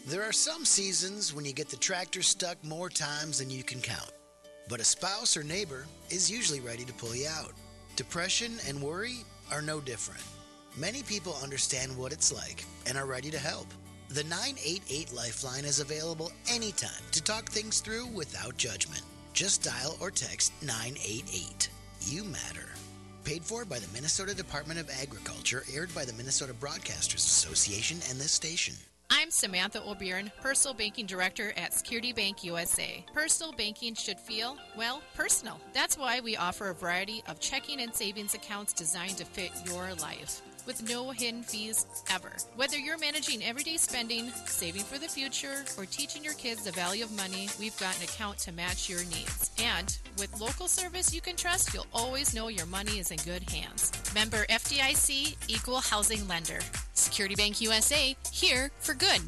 There are some seasons when you get the tractor stuck more times than you can count. But a spouse or neighbor is usually ready to pull you out. Depression and worry are no different. Many people understand what it's like and are ready to help. The 988 Lifeline is available anytime to talk things through without judgment. Just dial or text 988. You matter. Paid for by the Minnesota Department of Agriculture, aired by the Minnesota Broadcasters Association and this station. I'm Samantha O'Byrne, Personal Banking Director at Security Bank USA. Personal banking should feel, well, personal. That's why we offer a variety of checking and savings accounts designed to fit your life, with no hidden fees ever. Whether you're managing everyday spending, saving for the future, or teaching your kids the value of money, we've got an account to match your needs. And with local service you can trust, you'll always know your money is in good hands. Member FDIC, Equal Housing Lender. Security Bank USA, here for good.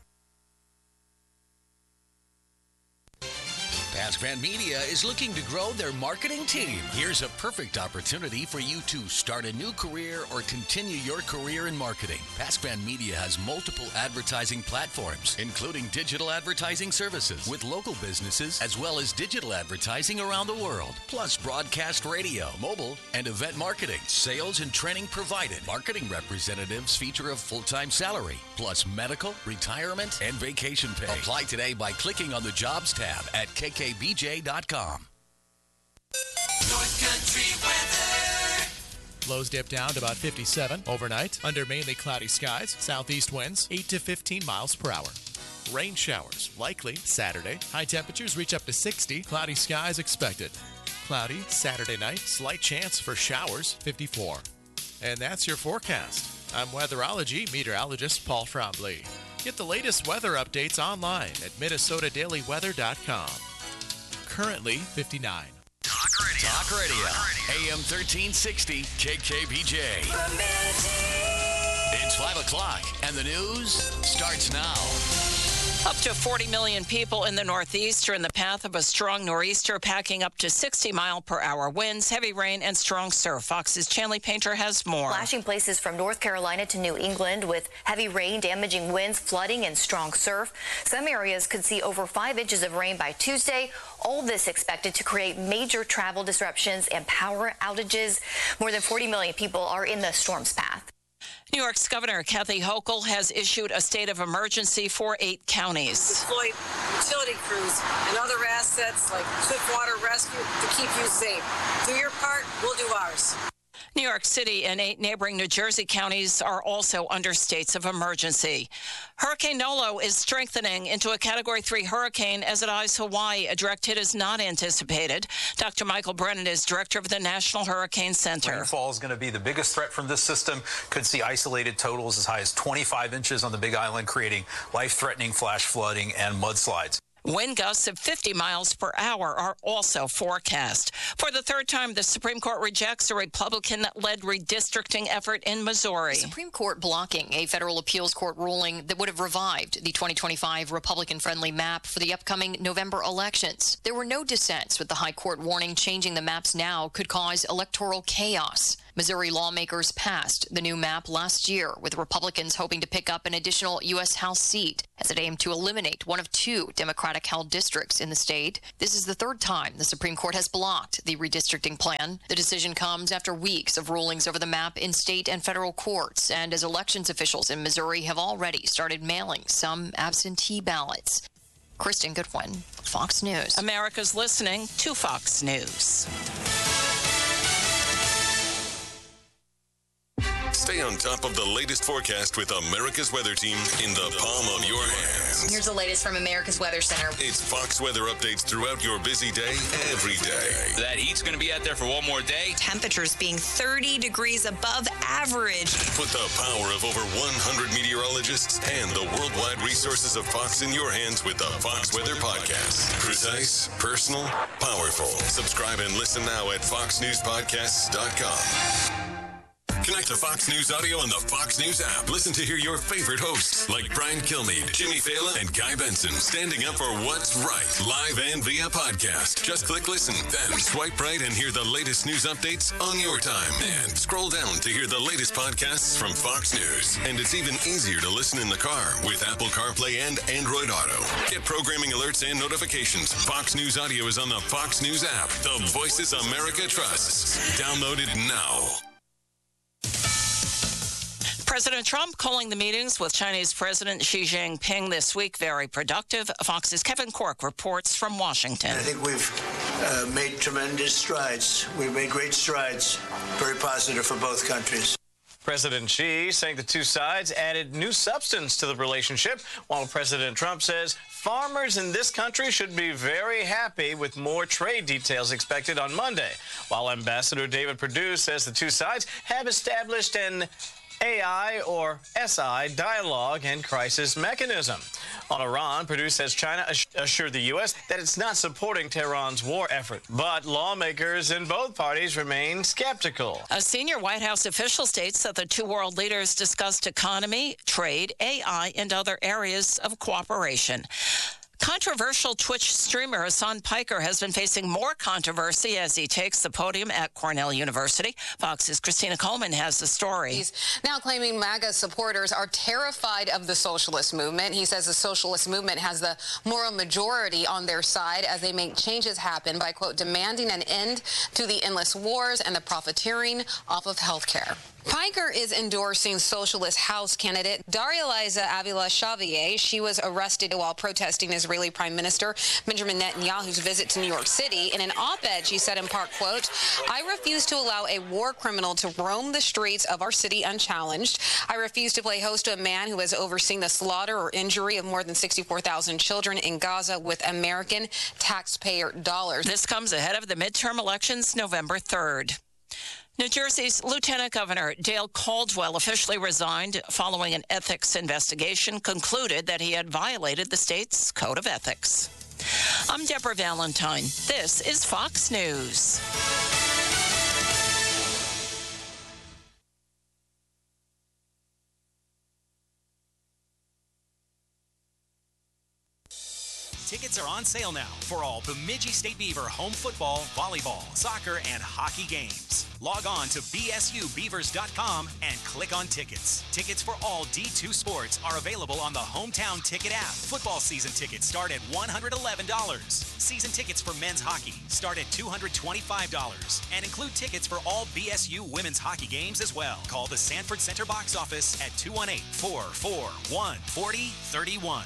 Pascran Media is looking to grow their marketing team. Here's a perfect opportunity for you to start a new career or continue your career in marketing. Pascran Media has multiple advertising platforms, including digital advertising services with local businesses, as well as digital advertising around the world, plus broadcast radio, mobile, and event marketing. Sales and training provided. Marketing representatives feature a full-time salary, plus medical, retirement, and vacation pay. Apply today by clicking on the Jobs tab at kkbj.com. North Country weather. Lows dip down to about 57 overnight under mainly cloudy skies. Southeast winds 8 to 15 miles per hour. Rain showers likely Saturday. High temperatures reach up to 60. Cloudy skies expected. Cloudy Saturday night. Slight chance for showers 54. And that's your forecast. I'm weatherology meteorologist Paul Frombley. Get the latest weather updates online at minnesotadailyweather.com. Currently 59. Talk Radio. AM 1360 KKBJ. It's 5 o'clock, and the news starts now. Up to 40 million people in the Northeast are in the path of a strong nor'easter, packing up to 60-mile-per-hour winds, heavy rain, and strong surf. Fox's Chanley Painter has more. Flashing places from North Carolina to New England with heavy rain, damaging winds, flooding, and strong surf. Some areas could see over 5 inches of rain by Tuesday. All this expected to create major travel disruptions and power outages. More than 40 million people are in the storm's path. New York's Governor Kathy Hochul has issued a state of emergency for 8 counties. Deploy utility crews and other assets like Swiftwater Rescue to keep you safe. Do your part, we'll do ours. New York City and 8 neighboring New Jersey counties are also under states of emergency. Hurricane Nolo is strengthening into a Category 3 hurricane as it eyes Hawaii. A direct hit is not anticipated. Dr. Michael Brennan is director of the National Hurricane Center. Rainfall is going to be the biggest threat from this system. Could see isolated totals as high as 25 inches on the Big Island, creating life-threatening flash flooding and mudslides. Wind gusts of 50 miles per hour are also forecast. For the third time, the Supreme Court rejects a Republican-led redistricting effort in Missouri. The Supreme Court blocking a federal appeals court ruling that would have revived the 2025 Republican-friendly map for the upcoming November elections. There were no dissents, with the high court warning changing the maps now could cause electoral chaos. Missouri lawmakers passed the new map last year, with Republicans hoping to pick up an additional U.S. House seat as it aimed to eliminate one of 2 Democratic-held districts in the state. This is the third time the Supreme Court has blocked the redistricting plan. The decision comes after weeks of rulings over the map in state and federal courts, and as elections officials in Missouri have already started mailing some absentee ballots. Kristen Goodwin, Fox News. America's listening to Fox News. Stay on top of the latest forecast with America's Weather Team in the palm of your hands. Here's the latest from America's Weather Center. It's Fox weather updates throughout your busy day, every day. That heat's going to be out there for one more day. Temperatures being 30 degrees above average. Put the power of over 100 meteorologists and the worldwide resources of Fox in your hands with the Fox Weather Podcast. Precise, personal, powerful. Subscribe and listen now at foxnewspodcasts.com. Connect to Fox News Audio on the Fox News app. Listen to hear your favorite hosts like Brian Kilmeade, Jimmy Fallon, and Guy Benson standing up for what's right, live and via podcast. Just click listen, then swipe right and hear the latest news updates on your time. And scroll down to hear the latest podcasts from Fox News. And it's even easier to listen in the car with Apple CarPlay and Android Auto. Get programming alerts and notifications. Fox News Audio is on the Fox News app. The Voices America trusts. Download it now. President Trump calling the meetings with Chinese President Xi Jinping this week very productive. Fox's Kevin Corke reports from Washington. I think we've made tremendous strides. We've made great strides. Very positive for both countries. President Xi saying the two sides added new substance to the relationship, while President Trump says farmers in this country should be very happy with more trade details expected on Monday, while Ambassador David Perdue says the two sides have established an AI or SI dialogue and crisis mechanism. On Iran, Perdue says China assured the U.S. that it's not supporting Tehran's war effort. But lawmakers in both parties remain skeptical. A senior White House official states that the two world leaders discussed economy, trade, AI, and other areas of cooperation. Controversial Twitch streamer Hassan Piker has been facing more controversy as he takes the podium at Cornell University. Fox's Christina Coleman has the story. He's now claiming MAGA supporters are terrified of the socialist movement. He says the socialist movement has the moral majority on their side as they make changes happen by, quote, demanding an end to the endless wars and the profiteering off of health care. Piker is endorsing socialist House candidate Darya-Liza Avila-Xavier. She was arrested while protesting Israeli Prime Minister Benjamin Netanyahu's visit to New York City. In an op-ed, she said in part, quote, I refuse to allow a war criminal to roam the streets of our city unchallenged. I refuse to play host to a man who has overseen the slaughter or injury of more than 64,000 children in Gaza with American taxpayer dollars. This comes ahead of the midterm elections November 3rd. New Jersey's Lieutenant Governor Dale Caldwell officially resigned following an ethics investigation concluded that he had violated the state's code of ethics. I'm Deborah Valentine. This is Fox News. Tickets are on sale now for all Bemidji State Beaver home football, volleyball, soccer, and hockey games. Log on to bsubeavers.com and click on tickets. Tickets for all D2 sports are available on the Hometown Ticket app. Football season tickets start at $111. Season tickets for men's hockey start at $225 and include tickets for all BSU women's hockey games as well. Call the Sanford Center box office at 218-441-4031.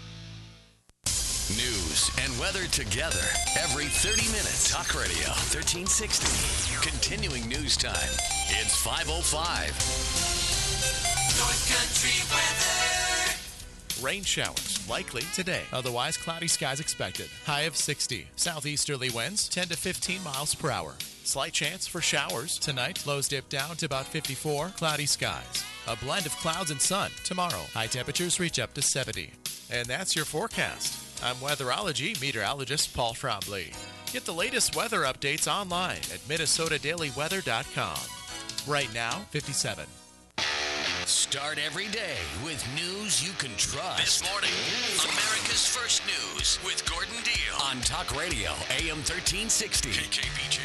News and weather together every 30 minutes. Talk Radio 1360. Continuing news time. It's 5:05. North Country weather. Rain showers likely today. Otherwise, cloudy skies expected. High of 60. Southeasterly winds 10 to 15 miles per hour. Slight chance for showers tonight. Lows dip down to about 54. Cloudy skies. A blend of clouds and sun tomorrow. High temperatures reach up to 70. And that's your forecast. I'm weatherology meteorologist Paul Trombley. Get the latest weather updates online at minnesotadailyweather.com. Right now, 57. Start every day with news you can trust. This morning, America's First News with Gordon Deal on Talk Radio, AM 1360. KKBJ.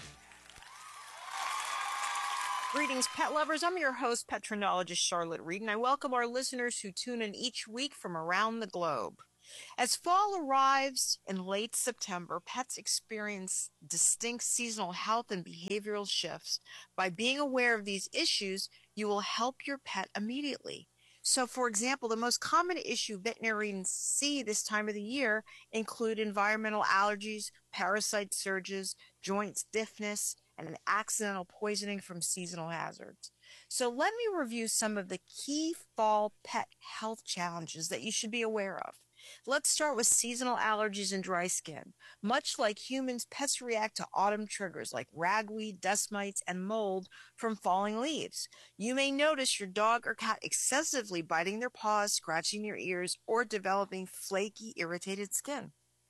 Greetings, pet lovers. I'm your host, petronologist Charlotte Reed, and I welcome our listeners who tune in each week from around the globe. As fall arrives in late September, pets experience distinct seasonal health and behavioral shifts. By being aware of these issues, you will help your pet immediately. So, for example, the most common issue veterinarians see this time of the year include environmental allergies, parasite surges, joint stiffness, and an accidental poisoning from seasonal hazards. So let me review some of the key fall pet health challenges that you should be aware of. Let's start with seasonal allergies and dry skin. Much like humans, pets react to autumn triggers like ragweed, dust mites, and mold from falling leaves. You may notice your dog or cat excessively biting their paws, scratching their ears, or developing flaky, irritated skin.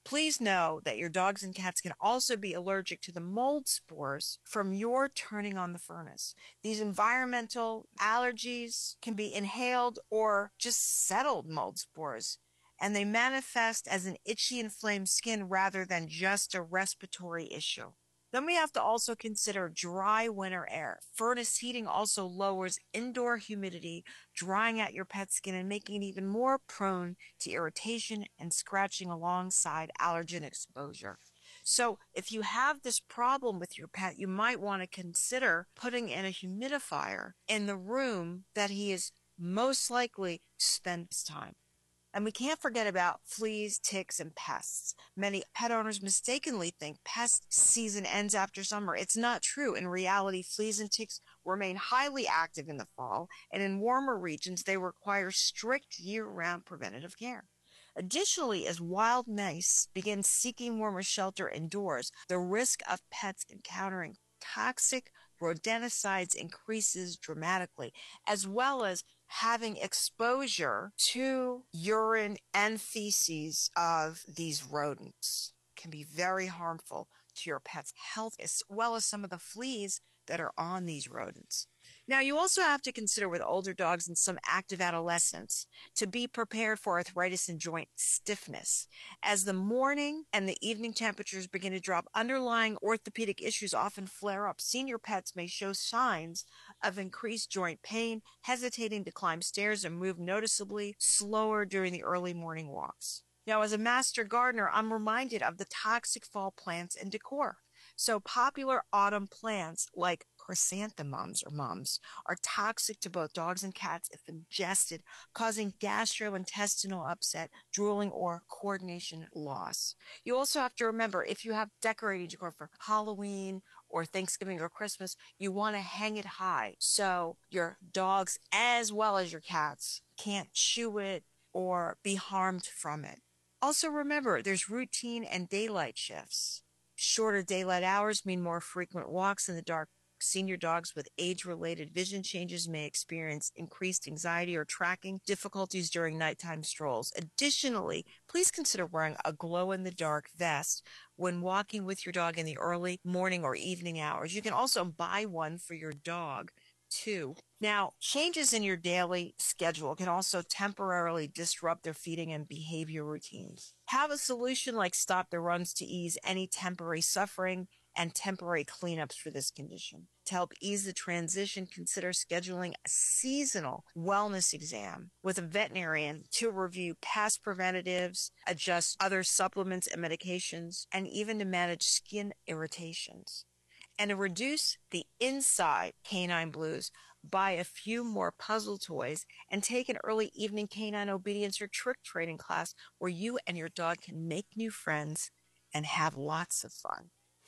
Please know that your dogs and cats can also be allergic to the mold spores from your turning on the furnace. These environmental allergies can be inhaled or just settled mold spores, and they manifest as an itchy, inflamed skin rather than just a respiratory issue. Then we have to also consider dry winter air. Furnace heating also lowers indoor humidity, drying out your pet's skin and making it even more prone to irritation and scratching alongside allergen exposure. So if you have this problem with your pet, you might want to consider putting in a humidifier in the room that he is most likely to spend his time. And we can't forget about fleas, ticks, and pests. Many pet owners mistakenly think pest season ends after summer. It's not true. In reality, fleas and ticks remain highly active in the fall, and in warmer regions, they require strict year-round preventative care. Additionally, as wild mice begin seeking warmer shelter indoors, the risk of pets encountering toxic rodenticides increases dramatically, as well as having exposure to urine and feces of these rodents can be very harmful to your pet's health, as well as some of the fleas that are on these rodents. Now, you also have to consider with older dogs and some active adolescents to be prepared for arthritis and joint stiffness. As the morning and the evening temperatures begin to drop, underlying orthopedic issues often flare up. Senior pets may show signs of increased joint pain, hesitating to climb stairs, and move noticeably slower during the early morning walks. Now, as a master gardener, I'm reminded of the toxic fall plants and decor. So popular autumn plants like chrysanthemums or mums are toxic to both dogs and cats if ingested, causing gastrointestinal upset, drooling, or coordination loss. You also have to remember, if you have decorating decor for Halloween or Thanksgiving or Christmas, you want to hang it high so your dogs as well as your cats can't chew it or be harmed from it. Also remember, there's routine and daylight shifts. Shorter daylight hours mean more frequent walks in the dark. Senior dogs with age-related vision changes may experience increased anxiety or tracking difficulties during nighttime strolls. Additionally, please consider wearing a glow-in-the-dark vest when walking with your dog in the early morning or evening hours. You can also buy one for your dog, too. Now, changes in your daily schedule can also temporarily disrupt their feeding and behavior routines. Have a solution like Stop the Runs to ease any temporary suffering and temporary cleanups for this condition. To help ease the transition, consider scheduling a seasonal wellness exam with a veterinarian to review past preventatives, adjust other supplements and medications, and even to manage skin irritations. And to reduce the inside canine blues, buy a few more puzzle toys and take an early evening canine obedience or trick training class where you and your dog can make new friends and have lots of fun.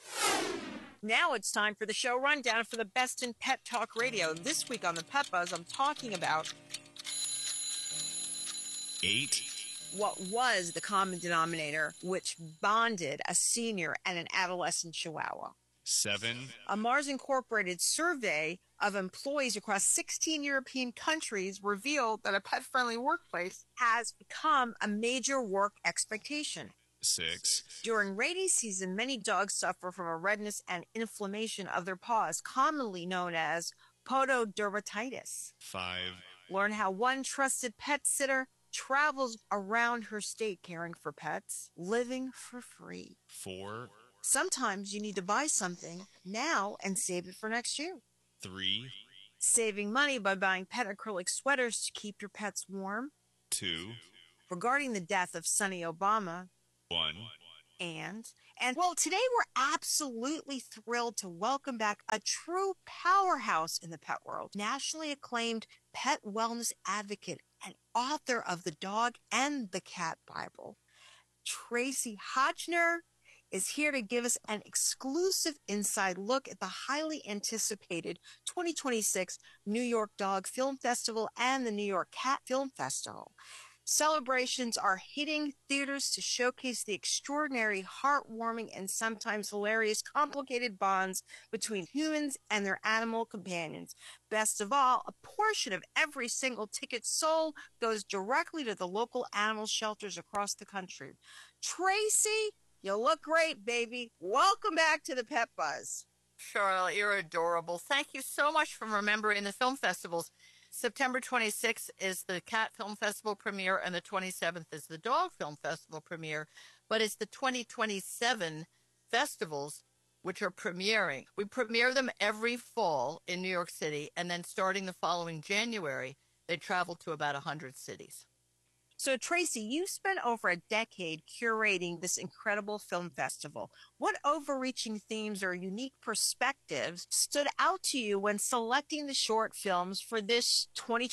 Now it's time for the show rundown for the best in pet talk radio. This week on the Pet Buzz, I'm talking about 8. What was the common denominator which bonded a senior and an adolescent Chihuahua? 7. A Mars Incorporated survey of employees across 16 European countries revealed that a pet-friendly workplace has become a major work expectation. 6. During rainy season, many dogs suffer from a redness and inflammation of their paws, commonly known as pododermatitis. 5. Learn how one trusted pet sitter travels around her state caring for pets, living for free. 4. Sometimes you need to buy something now and save it for next year. 3. Saving money by buying pet acrylic sweaters to keep your pets warm. 2. Regarding the death of Sonny Obama. 1. And well, today we're absolutely thrilled to welcome back a true powerhouse in the pet world, nationally acclaimed pet wellness advocate and author of the Dog and the Cat Bible. Tracy Hotchner is here to give us an exclusive inside look at the highly anticipated 2026 New York Dog Film Festival and the New York Cat Film Festival. Celebrations are hitting theaters to showcase the extraordinary, heartwarming, and sometimes hilarious, complicated bonds between humans and their animal companions. Best of all, a portion of every single ticket sold goes directly to the local animal shelters across the country. Tracy, you look great, baby. Welcome back to the Pet Buzz. Charlotte, you're adorable. Thank you so much for remembering the film festivals. September 26th is the Cat Film Festival premiere, and the 27th is the Dog Film Festival premiere. But it's the 2027 festivals which are premiering. We premiere them every fall in New York City, and then starting the following January, they travel to about 100 cities. So, Tracy, you spent over a decade curating this incredible film festival. What overreaching themes or unique perspectives stood out to you when selecting the short films for this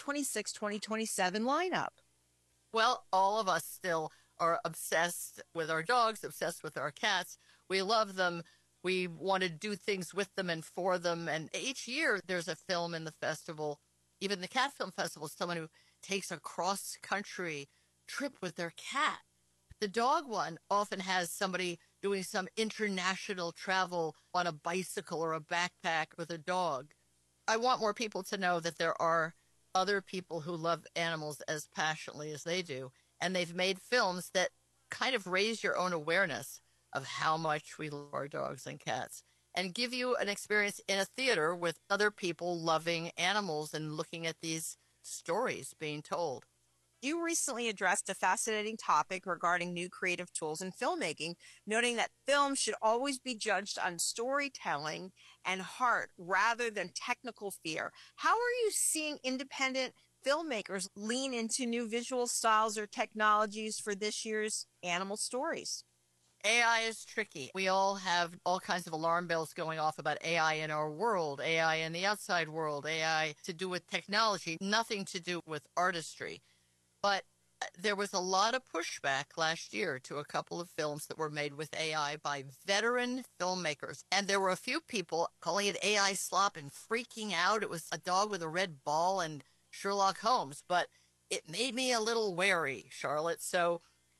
2026-2027 lineup? Well, all of us still are obsessed with our dogs, obsessed with our cats. We love them. We want to do things with them and for them. And each year there's a film in the festival. Even the Cat Film Festival, someone who takes a cross-country trip with their cat. The dog one often has somebody doing some international travel on a bicycle or a backpack with a dog. I want more people to know that there are other people who love animals as passionately as they do, and they've made films that kind of raise your own awareness of how much we love our dogs and cats and give you an experience in a theater with other people loving animals and looking at these stories being told. You recently addressed a fascinating topic regarding new creative tools in filmmaking, noting that film should always be judged on storytelling and heart rather than technical fear. How are you seeing independent filmmakers lean into new visual styles or technologies for this year's animal stories? AI is tricky. We all have all kinds of alarm bells going off about AI in our world, AI in the outside world, AI to do with technology, nothing to do with artistry. But there was a lot of pushback last year to a couple of films that were made with AI by veteran filmmakers. And there were a few people calling it AI slop and freaking out. It was a dog with a red ball and Sherlock Holmes. But it made me a little wary, Charlotte. So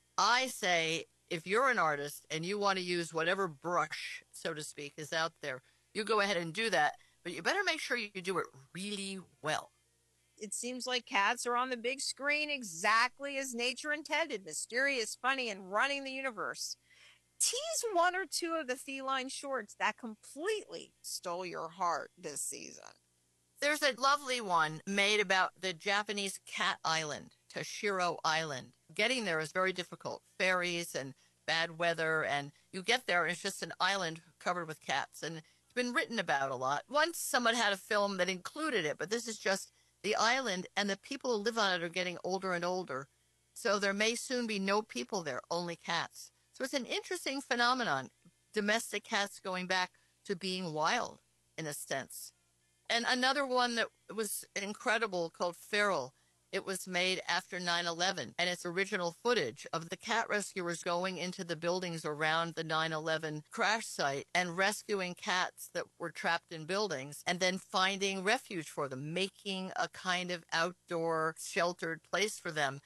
I say, if you're an artist and you want to use whatever brush, so to speak, is out there, you go ahead and do that. But you better make sure you do it really well. It seems like cats are on the big screen exactly as nature intended, mysterious, funny, and running the universe. Tease one or two of the feline shorts that completely stole your heart this season. There's a lovely one made about the Japanese cat island, Tashiro Island. Getting there is very difficult. Ferries and bad weather, and you get there and it's just an island covered with cats. And it's been written about a lot. Once someone had a film that included it, but this is just the island, and the people who live on it are getting older and older. So there may soon be no people there, only cats. So it's an interesting phenomenon. Domestic cats going back to being wild, in a sense. And another one that was incredible called Feral. It was made after 9/11, and it's original footage of the cat rescuers going into the buildings around the 9/11 crash site and rescuing cats that were trapped in buildings and then finding refuge for them, making a kind of outdoor sheltered place for them.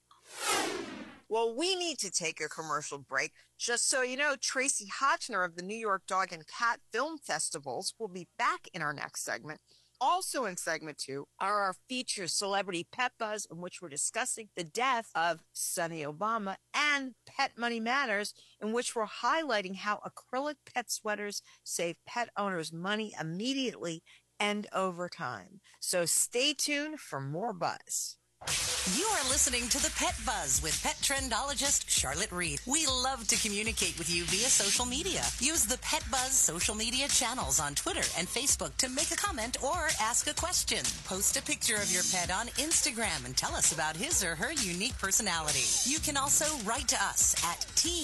Well, we need to take a commercial break. Just so you know, Tracy Hotchner of the New York Dog and Cat Film Festivals will be back in our next segment. Also in segment 2 are our feature Celebrity Pet Buzz, in which we're discussing the death of Sonny Obama, and Pet Money Matters, in which we're highlighting how acrylic pet sweaters save pet owners money immediately and over time. So stay tuned for more buzz. You are listening to the Pet Buzz with pet trendologist Charlotte Reed. We love to communicate with you via social media. Use the Pet Buzz social media channels on Twitter and Facebook to make a comment or ask a question. Post a picture of your pet on Instagram and tell us about his or her unique personality. You can also write to us at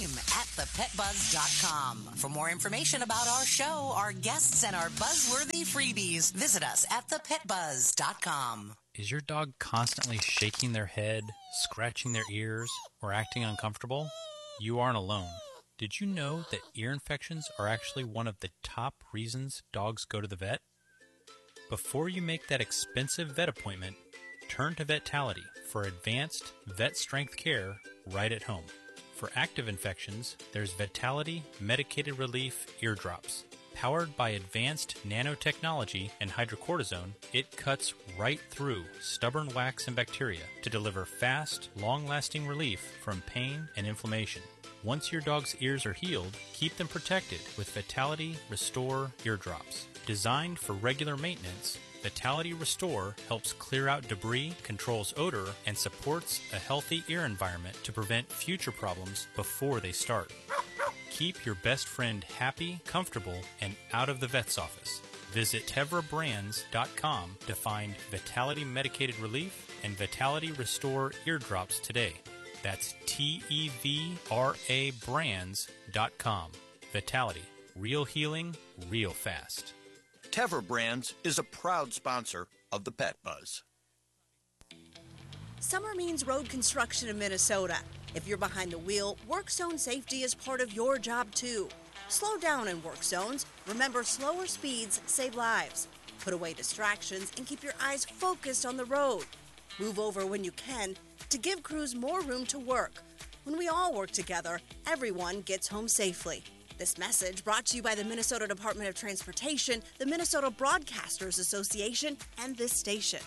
team@thepetbuzz.com. For more information about our show, our guests, and our buzzworthy freebies, visit us at thepetbuzz.com. Is your dog constantly shaking their head, scratching their ears, or acting uncomfortable? You aren't alone. Did you know that ear infections are actually one of the top reasons dogs go to the vet? Before you make that expensive vet appointment, Turn to Vetality for advanced vet strength care right at home. For active infections, there's Vetality Medicated Relief Eardrops. Powered by advanced nanotechnology and hydrocortisone, it cuts right through stubborn wax and bacteria to deliver fast, long-lasting relief from pain and inflammation. Once your dog's ears are healed, keep them protected with Vetality Restore Eardrops. Designed for regular maintenance, Vetality Restore helps clear out debris, controls odor, and supports a healthy ear environment to prevent future problems before they start. Keep your best friend happy, comfortable, and out of the vet's office. Visit TevraBrands.com to find Vetality Medicated Relief and Vetality Restore Eardrops today. That's TEVRA Brands.com. Vetality. Real healing, real fast. Tevra Brands is a proud sponsor of the Pet Buzz. Summer means road construction in Minnesota. If you're behind the wheel, work zone safety is part of your job too. Slow down in work zones. Remember, slower speeds save lives. Put away distractions and keep your eyes focused on the road. Move over when you can to give crews more room to work. When we all work together, everyone gets home safely. This message brought to you by the Minnesota Department of Transportation, the Minnesota Broadcasters Association, and this station.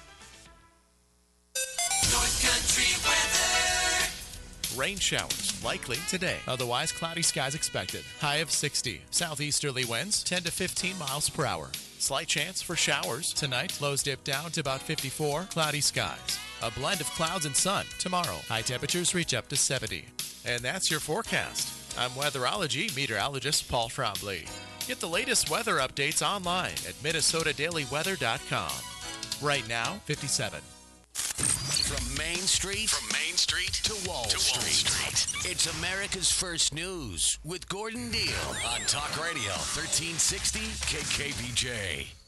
North Country weather. Rain showers likely today. Otherwise, cloudy skies expected. High of 60. Southeasterly winds 10 to 15 miles per hour. Slight chance for showers tonight. Lows dip down to about 54. Cloudy skies. A blend of clouds and sun tomorrow. High temperatures reach up to 70. And that's your forecast. I'm weatherology meteorologist Paul Trombley. Get the latest weather updates online at minnesotadailyweather.com. Right now, 57. From Main Street to Wall Street. It's America's First News with Gordon Deal on Talk Radio 1360 KKBJ.